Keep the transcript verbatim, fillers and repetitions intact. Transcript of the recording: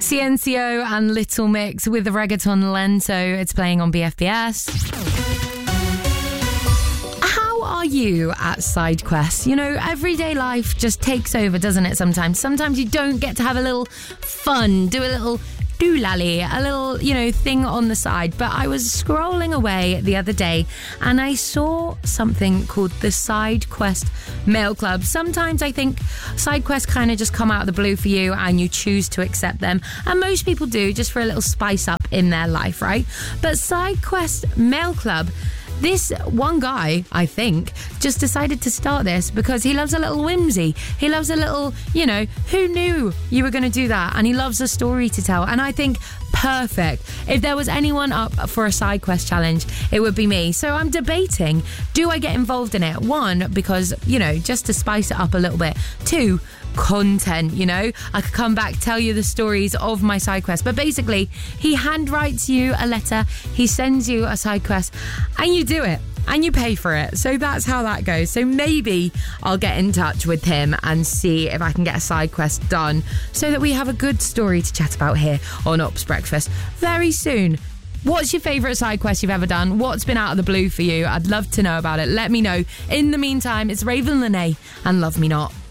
Ciencio and Little Mix with the reggaeton lento. It's playing on B F B S. How are you at side quests? You know, everyday life just takes over, doesn't it, sometimes? Sometimes you don't get to have a little fun, do a little doolally, a little, you know, thing on the side. But I was scrolling away the other day and I saw something called the Side Quest Mail Club. Sometimes I think side quests kind of just come out of the blue for you and you choose to accept them. And most people do, just for a little spice up in their life, right? But Side Quest Mail Club, this one guy, I think, just decided to start this because he loves a little whimsy. He loves a little, you know, who knew you were going to do that? And he loves a story to tell. And I think perfect. If there was anyone up for a side quest challenge, it would be me. So I'm debating, do I get involved in it? One, because, you know, just to spice it up a little bit. Two, content, you know, I could come back, tell you the stories of my side quest. But basically, he handwrites you a letter, he sends you a side quest, and you do it. And you pay for it. So that's how that goes. So maybe I'll get in touch with him and see if I can get a side quest done so that we have a good story to chat about here on Ops Breakfast very soon. What's your favourite side quest you've ever done? What's been out of the blue for you? I'd love to know about it. Let me know. In the meantime, it's Raven Lene and Love Me Not.